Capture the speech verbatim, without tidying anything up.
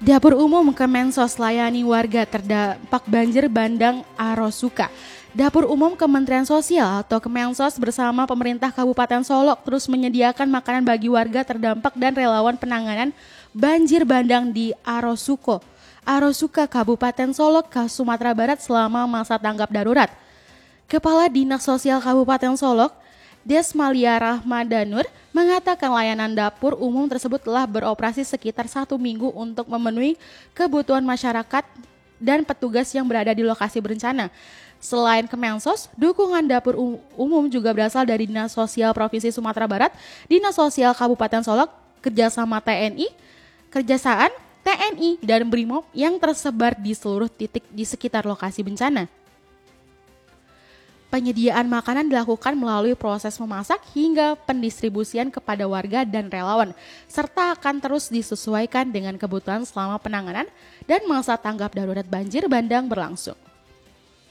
Dapur Umum Kemensos layani warga terdampak banjir bandang Arosuka. Dapur Umum Kementerian Sosial atau Kemensos bersama pemerintah Kabupaten Solok terus menyediakan makanan bagi warga terdampak dan relawan penanganan banjir bandang di Arosuko, Arosuka, Kabupaten Solok, Sumatera Barat selama masa tanggap darurat. Kepala Dinas Sosial Kabupaten Solok, Desmalia Rahmadanur, mengatakan layanan dapur umum tersebut telah beroperasi sekitar satu minggu untuk memenuhi kebutuhan masyarakat dan petugas yang berada di lokasi bencana. Selain Kemensos, dukungan dapur umum juga berasal dari Dinas Sosial Provinsi Sumatera Barat, Dinas Sosial Kabupaten Solok, kerjasama T N I, Kerjasaan, T N I, dan Brimob yang tersebar di seluruh titik di sekitar lokasi bencana. Penyediaan makanan dilakukan melalui proses memasak hingga pendistribusian kepada warga dan relawan, serta akan terus disesuaikan dengan kebutuhan selama penanganan dan masa tanggap darurat banjir bandang berlangsung.